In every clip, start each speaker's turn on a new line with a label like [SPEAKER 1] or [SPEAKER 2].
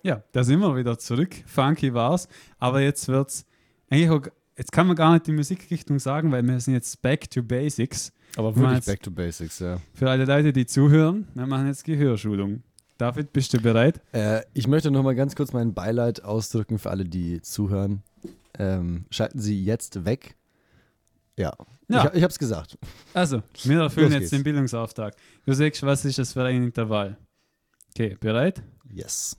[SPEAKER 1] Ja, da sind wir wieder zurück. Funky war's. Aber jetzt wird's eigentlich auch, jetzt kann man gar nicht die Musikrichtung sagen, weil wir sind jetzt back to basics.
[SPEAKER 2] Aber
[SPEAKER 1] Wir machen
[SPEAKER 2] wirklich
[SPEAKER 1] jetzt,
[SPEAKER 2] back to basics, ja.
[SPEAKER 1] für alle Leute, die zuhören, wir machen jetzt Gehörschulung. David, bist du bereit?
[SPEAKER 2] Ich möchte noch mal ganz kurz mein Beileid ausdrücken für alle, die zuhören. Schalten Sie jetzt weg. Ja,
[SPEAKER 1] Ja.
[SPEAKER 2] ich hab's gesagt.
[SPEAKER 1] Also, wir erfüllen
[SPEAKER 2] Los
[SPEAKER 1] jetzt
[SPEAKER 2] geht's.
[SPEAKER 1] den Bildungsauftrag. Du sagst, was ist das für ein Intervall? Okay, bereit?
[SPEAKER 2] Yes.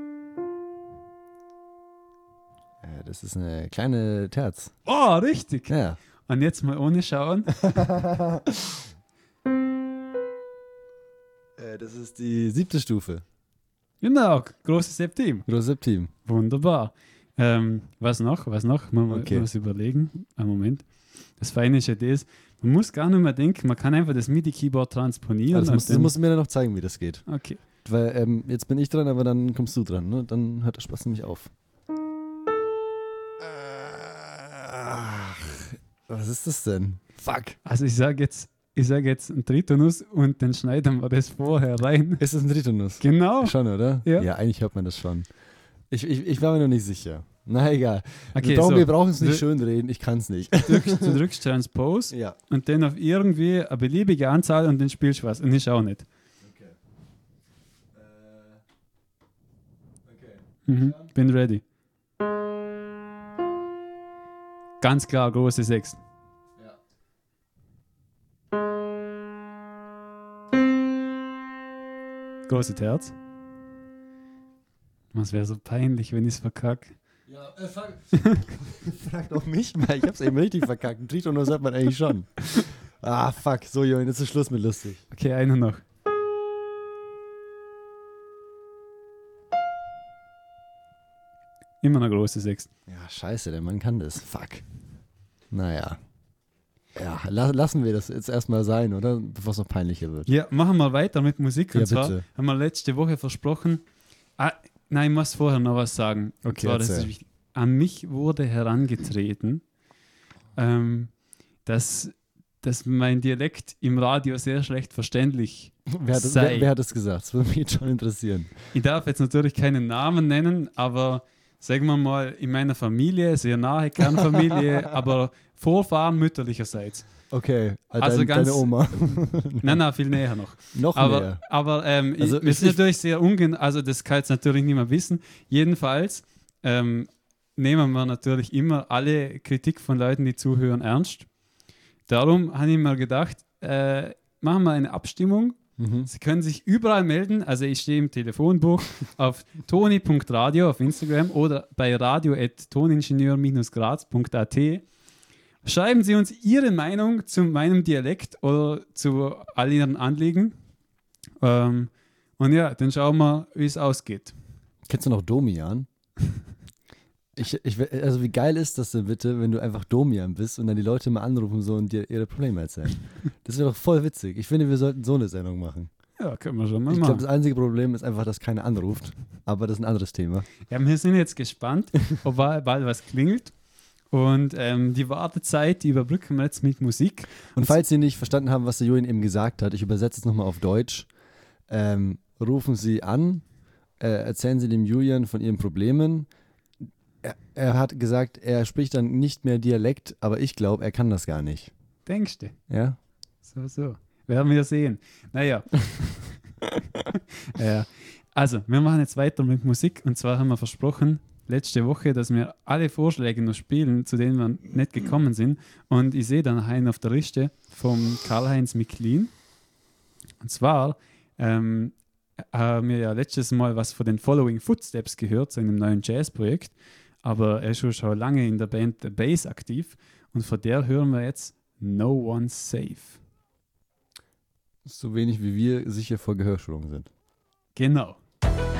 [SPEAKER 2] Das ist eine kleine Terz.
[SPEAKER 1] Oh, richtig.
[SPEAKER 2] Ja.
[SPEAKER 1] Und jetzt mal ohne Schauen.
[SPEAKER 2] Das ist die 7. Stufe.
[SPEAKER 1] Genau, großes Septim.
[SPEAKER 2] Großes Septim.
[SPEAKER 1] Wunderbar. Was noch? Man
[SPEAKER 2] Okay.
[SPEAKER 1] muss überlegen. Einen Moment. Das Feine ist ja das, man muss gar nicht mehr denken, man kann einfach das MIDI-Keyboard transponieren.
[SPEAKER 2] Also
[SPEAKER 1] und
[SPEAKER 2] du musst mir dann noch zeigen, wie das geht.
[SPEAKER 1] Okay.
[SPEAKER 2] Weil jetzt bin ich dran, aber dann kommst du dran. Ne? Dann hört der Spaß nämlich auf. Ach, was ist das denn? Fuck.
[SPEAKER 1] Also ich sage jetzt einen Tritonus und dann schneiden wir das vorher rein.
[SPEAKER 2] Ist das ein Tritonus?
[SPEAKER 1] Genau.
[SPEAKER 2] Schon, oder?
[SPEAKER 1] Ja.
[SPEAKER 2] Ja, eigentlich hört man das schon. Ich war mir noch nicht sicher. Na egal.
[SPEAKER 1] Okay,
[SPEAKER 2] Wir brauchen es nicht
[SPEAKER 1] Du-
[SPEAKER 2] schön reden, ich kann es nicht.
[SPEAKER 1] Du drückst Transpose
[SPEAKER 2] Ja.
[SPEAKER 1] und dann auf irgendwie eine beliebige Anzahl und dann spielst du was. Und ich auch nicht.
[SPEAKER 2] Okay.
[SPEAKER 1] Bin ready. Ganz klar, große 6.
[SPEAKER 2] Ja.
[SPEAKER 1] Große Terz. Was wäre so peinlich, wenn ich es verkacke.
[SPEAKER 2] Ja, frag doch mich mal, ich hab's eben richtig verkackt. Ein Tritonus hört man eigentlich schon. Ah, fuck. So, Jürgen, jetzt ist Schluss mit lustig.
[SPEAKER 1] Okay, einer noch. Immer eine große 6.
[SPEAKER 2] Ja, scheiße, der Mann kann das. Fuck. Naja. Ja, lassen wir das jetzt erstmal sein, oder? Bevor es noch peinlicher wird.
[SPEAKER 1] Ja, machen wir weiter mit Musik. Und
[SPEAKER 2] Ja,
[SPEAKER 1] zwar
[SPEAKER 2] bitte.
[SPEAKER 1] haben wir letzte Woche versprochen. Nein, ich muss vorher noch was sagen. Und
[SPEAKER 2] Okay,
[SPEAKER 1] zwar, das
[SPEAKER 2] erzähl.
[SPEAKER 1] ist wichtig. An mich wurde herangetreten, dass mein Dialekt im Radio sehr schlecht verständlich sei.
[SPEAKER 2] Wer hat das gesagt? Das würde mich jetzt schon interessieren.
[SPEAKER 1] Ich darf jetzt natürlich keinen Namen nennen, aber sagen wir mal, in meiner Familie, sehr nahe Kernfamilie, aber Vorfahren mütterlicherseits.
[SPEAKER 2] Okay,
[SPEAKER 1] Also ganz-
[SPEAKER 2] deine Oma.
[SPEAKER 1] Nein, viel näher noch.
[SPEAKER 2] Noch
[SPEAKER 1] Aber,
[SPEAKER 2] mehr.
[SPEAKER 1] aber
[SPEAKER 2] Also
[SPEAKER 1] wir sind natürlich sehr also das kann jetzt natürlich niemand wissen. Jedenfalls nehmen wir natürlich immer alle Kritik von Leuten, die zuhören, ernst. Darum habe ich mir gedacht, machen wir eine Abstimmung.
[SPEAKER 2] Mhm.
[SPEAKER 1] Sie können sich überall melden, also ich stehe im Telefonbuch auf toni.radio auf Instagram oder bei radio@toningenieur-graz.at. Schreiben Sie uns Ihre Meinung zu meinem Dialekt oder zu all Ihren Anliegen. Und ja, dann schauen wir, wie es ausgeht.
[SPEAKER 2] Kennst du noch Domian? Also wie geil ist das denn bitte, wenn du einfach Domian bist und dann die Leute mal anrufen so und dir ihre Probleme erzählen? Das wäre doch voll witzig. Ich finde, wir sollten so eine Sendung machen.
[SPEAKER 1] Ja, können wir schon mal
[SPEAKER 2] Ich glaube,
[SPEAKER 1] machen.
[SPEAKER 2] das einzige Problem ist einfach, dass keiner anruft. Aber das ist ein anderes Thema.
[SPEAKER 1] Ja, wir sind jetzt gespannt, ob bald was klingelt. Und die Wartezeit, die überbrücken wir jetzt mit Musik.
[SPEAKER 2] Und falls Sie nicht verstanden haben, was der Julian eben gesagt hat, ich übersetze es nochmal auf Deutsch. Rufen Sie an, erzählen Sie dem Julian von Ihren Problemen. Er hat gesagt, er spricht dann nicht mehr Dialekt, aber ich glaube, er kann das gar nicht.
[SPEAKER 1] Denkst du?
[SPEAKER 2] Ja?
[SPEAKER 1] So. Werden wir sehen. Naja. Ja. Also, wir machen jetzt weiter mit Musik. Und zwar haben wir versprochen, letzte Woche, dass wir alle Vorschläge noch spielen, zu denen wir nicht gekommen sind. Und ich sehe dann einen auf der Liste vom Karl-Heinz Micklin. Und zwar haben wir ja letztes Mal was von den Following Footsteps gehört, zu einem neuen Jazzprojekt. Aber er ist schon lange in der Band The Bass aktiv. Und von der hören wir jetzt No One's Safe.
[SPEAKER 2] So wenig wie wir sicher vor Gehörschulung sind.
[SPEAKER 1] Genau.